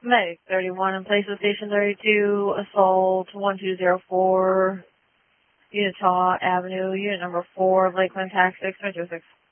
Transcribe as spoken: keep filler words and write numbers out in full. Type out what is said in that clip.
Medic thirty-one in place of Station thirty-two, assault one two zero four, Utah Avenue, unit number four, Lakeland Tax six, Metro six.